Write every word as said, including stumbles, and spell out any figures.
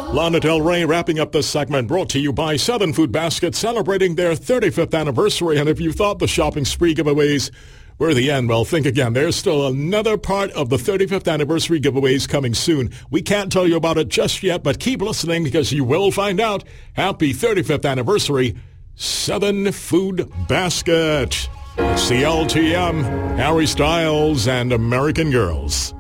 Lana Del Rey wrapping up this segment, brought to you by Southern Food Basket, celebrating their thirty-fifth anniversary. And if you thought the shopping spree giveaways were the end, well, think again. There's still another part of the thirty-fifth anniversary giveaways coming soon. We can't tell you about it just yet, but keep listening because you will find out. Happy thirty-fifth anniversary, Southern Food Basket. C L T M, Harry Styles, and American Girls.